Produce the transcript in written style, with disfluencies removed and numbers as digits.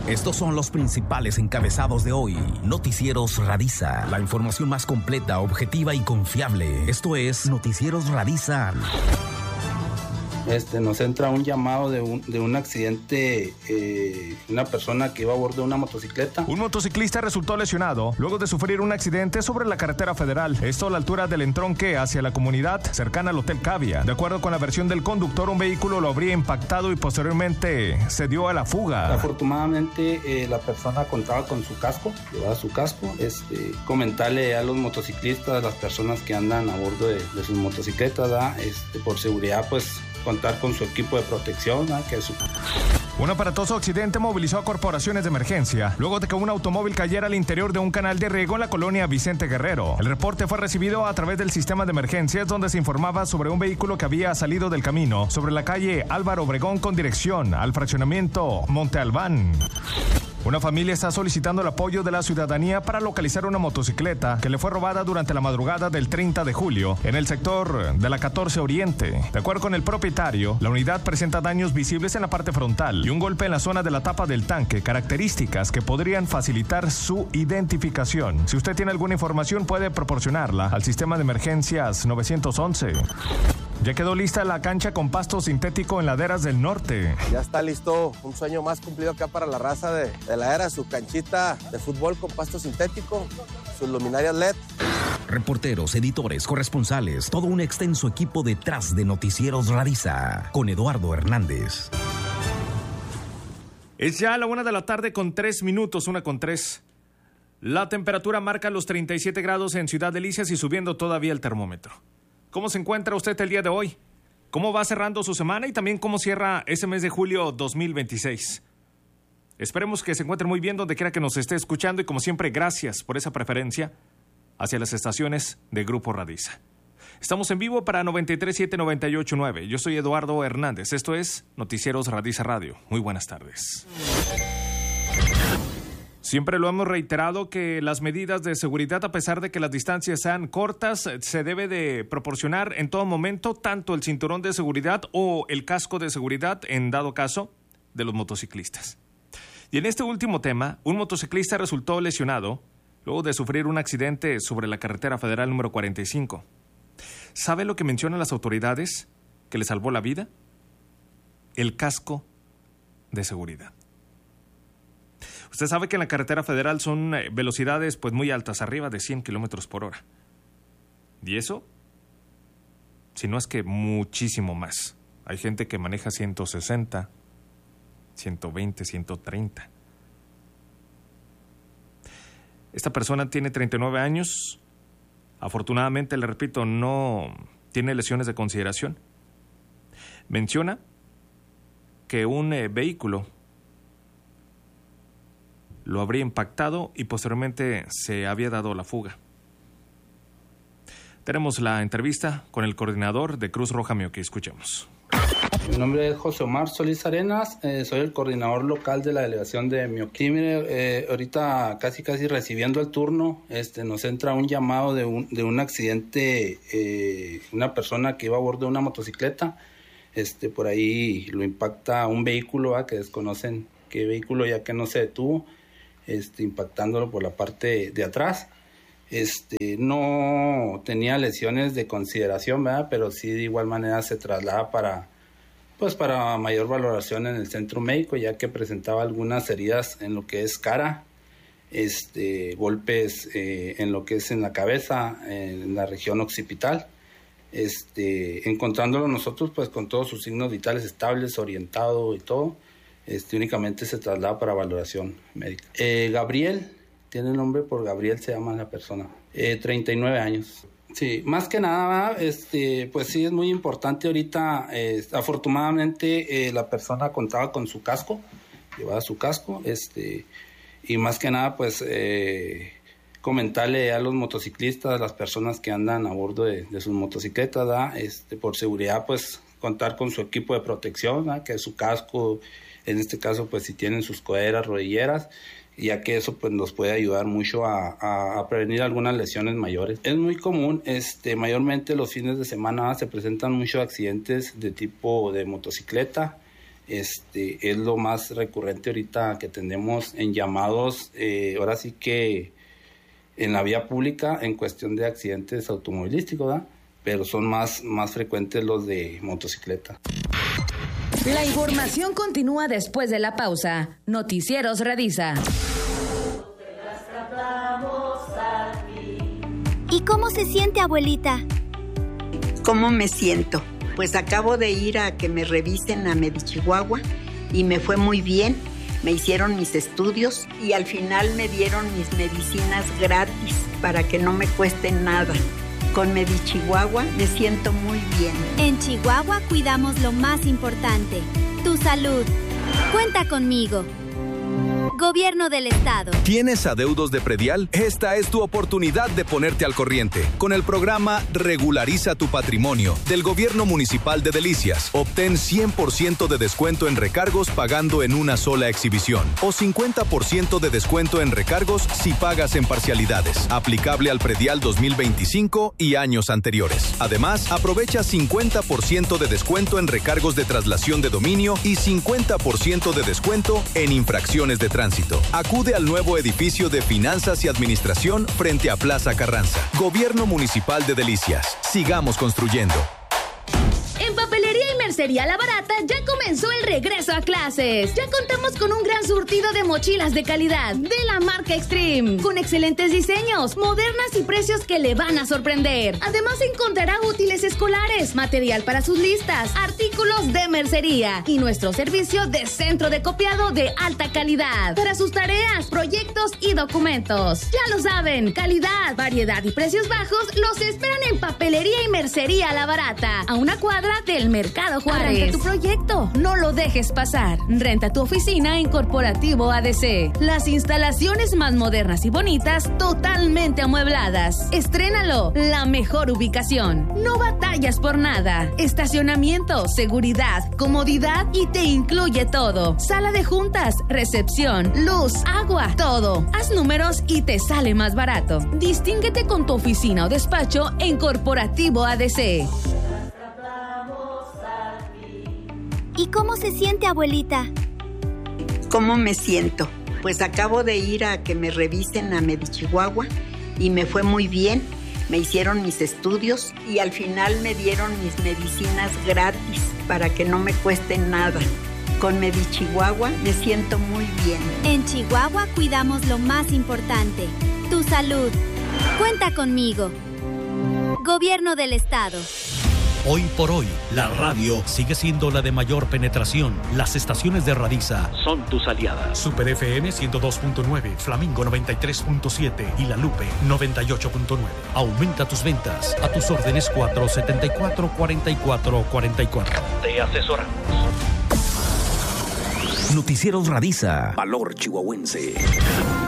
Estos son los principales encabezados de hoy. Noticieros Radiza. La información más completa, objetiva y confiable. Esto es Noticieros Radiza. Nos entra un llamado de un accidente, una persona que iba a bordo de una motocicleta. Un motociclista resultó lesionado luego de sufrir un accidente sobre la carretera federal. Esto a la altura del entronque hacia la comunidad cercana al Hotel Cavia. De acuerdo con la versión del conductor, un vehículo lo habría impactado y posteriormente se dio a la fuga. Afortunadamente, la persona contaba con su casco, llevaba su casco. Comentarle a los motociclistas, a las personas que andan a bordo de sus motocicletas, por seguridad, pues contar con su equipo de protección, Un aparatoso accidente movilizó a corporaciones de emergencia luego de que un automóvil cayera al interior de un canal de riego en la colonia Vicente Guerrero. El reporte fue recibido a través del sistema de emergencias, donde se informaba sobre un vehículo que había salido del camino sobre la calle Álvaro Obregón con dirección al fraccionamiento Monte Albán. Una familia está solicitando el apoyo de la ciudadanía para localizar una motocicleta que le fue robada durante la madrugada del 30 de julio en el sector de la 14 Oriente. De acuerdo con el propietario, la unidad presenta daños visibles en la parte frontal y un golpe en la zona de la tapa del tanque, características que podrían facilitar su identificación. Si usted tiene alguna información, puede proporcionarla al sistema de emergencias 911. Ya quedó lista la cancha con pasto sintético en Laderas del Norte. Ya está listo un sueño más cumplido acá para la raza de la era, su canchita de fútbol con pasto sintético, sus luminarias LED. Reporteros, editores, corresponsales, todo un extenso equipo detrás de Noticieros Radiza, con Eduardo Hernández. Es ya la 1:03 p.m, 1:03 p.m. La temperatura marca los 37 grados en Ciudad Delicias y subiendo todavía el termómetro. ¿Cómo se encuentra usted el día de hoy? ¿Cómo va cerrando su semana y también cómo cierra ese mes de julio 2026? Esperemos que se encuentre muy bien donde quiera que nos esté escuchando y como siempre, gracias por esa preferencia hacia las estaciones de Grupo Radiza. Estamos en vivo para 93.7, 98.9. Yo soy Eduardo Hernández. Esto es Noticieros Radiza Radio. Muy buenas tardes. Siempre lo hemos reiterado que las medidas de seguridad, a pesar de que las distancias sean cortas, se debe de proporcionar en todo momento tanto el cinturón de seguridad o el casco de seguridad, en dado caso, de los motociclistas. Y en este último tema, un motociclista resultó lesionado luego de sufrir un accidente sobre la carretera federal número 45. ¿Sabe lo que mencionan las autoridades que le salvó la vida? El casco de seguridad. Usted sabe que en la carretera federal son velocidades pues muy altas, arriba de 100 kilómetros por hora. Y eso, si no es que muchísimo más. Hay gente que maneja 160, 120, 130. Esta persona tiene 39 años. Afortunadamente, le repito, no tiene lesiones de consideración. Menciona que un vehículo lo habría impactado y posteriormente se había dado la fuga. Tenemos la entrevista con el coordinador de Cruz Roja Mioqui. Escuchemos. Mi nombre es José Omar Solís Arenas, soy el coordinador local de la delegación de Mioqui. Sí, mire, ahorita casi recibiendo el turno, nos entra un llamado de un accidente, una persona que iba a bordo de una motocicleta, por ahí lo impacta un vehículo, que desconocen qué vehículo, ya que no se detuvo, impactándolo por la parte de atrás. No tenía lesiones de consideración, ¿verdad? Pero sí de igual manera se traslada para mayor valoración en el centro médico, ya que presentaba algunas heridas en lo que es cara, golpes en lo que es en la cabeza, en la región occipital, encontrándolo nosotros pues con todos sus signos vitales estables, orientado y todo. Únicamente se traslada para valoración médica. Gabriel, tiene el nombre por Gabriel, se llama la persona. 39 años. Sí, más que nada, pues sí es muy importante ahorita. Afortunadamente la persona contaba con su casco, llevaba su casco, y más que nada, pues comentarle a los motociclistas, a las personas que andan a bordo de sus motocicletas, por seguridad, pues contar con su equipo de protección, que es su casco. En este caso, pues si tienen sus coderas, rodilleras, ya que eso pues nos puede ayudar mucho a prevenir algunas lesiones mayores. Es muy común, mayormente los fines de semana se presentan muchos accidentes de tipo de motocicleta, es lo más recurrente ahorita que tenemos en llamados, ahora sí que en la vía pública en cuestión de accidentes automovilísticos, ¿verdad? Pero son más frecuentes los de motocicleta. La información continúa después de la pausa. Noticieros Radisa. ¿Y cómo se siente, abuelita? ¿Cómo me siento? Pues acabo de ir a que me revisen a Medichihuahua y me fue muy bien. Me hicieron mis estudios y al final me dieron mis medicinas gratis para que no me cueste nada. Con Medichihuahua me siento muy bien. En Chihuahua cuidamos lo más importante, tu salud. Cuenta conmigo. Gobierno del Estado. ¿Tienes adeudos de predial? Esta es tu oportunidad de ponerte al corriente. Con el programa Regulariza tu Patrimonio del Gobierno Municipal de Delicias, obtén 100% de descuento en recargos pagando en una sola exhibición o 50% de descuento en recargos si pagas en parcialidades. Aplicable al predial 2025 y años anteriores. Además, aprovecha 50% de descuento en recargos de traslación de dominio y 50% de descuento en infracciones de tránsito. Acude al nuevo edificio de Finanzas y Administración frente a Plaza Carranza. Gobierno Municipal de Delicias. Sigamos construyendo. En Papelería y Mercería La Barata ya comenzó el regreso a clases. Ya contamos con un gran surtido de mochilas de calidad de la marca Extreme, con excelentes diseños, modernas y precios que le van a sorprender. Además encontrará útiles escolares, material para sus listas, artículos de mercería y nuestro servicio de centro de copiado de alta calidad para sus tareas, proyectos y documentos. Ya lo saben, calidad, variedad y precios bajos los esperan en Papelería y Mercería La Barata, a una cuadra del Mercado Juárez. Arranca tu proyecto, no lo dejes pasar. Renta tu oficina en Corporativo ADC. Las instalaciones más modernas y bonitas, totalmente amuebladas. Estrénalo, la mejor ubicación. No batallas por nada. Estacionamiento, seguridad, comodidad y te incluye todo. Sala de juntas, recepción, luz, agua, todo. Haz números y te sale más barato. Distínguete con tu oficina o despacho en Corporativo ADC. ¿Y cómo se siente, abuelita? ¿Cómo me siento? Pues acabo de ir a que me revisen a Medichihuahua y me fue muy bien. Me hicieron mis estudios y al final me dieron mis medicinas gratis para que no me cueste nada. Con Medichihuahua me siento muy bien. En Chihuahua cuidamos lo más importante, tu salud. Cuenta conmigo. Gobierno del Estado. Hoy por hoy, la radio sigue siendo la de mayor penetración. Las estaciones de Radisa son tus aliadas. Super FM 102.9, Flamingo 93.7 y La Lupe 98.9. Aumenta tus ventas. A tus órdenes 474-4444. Te asesoramos. Noticieros Radisa, valor chihuahuense.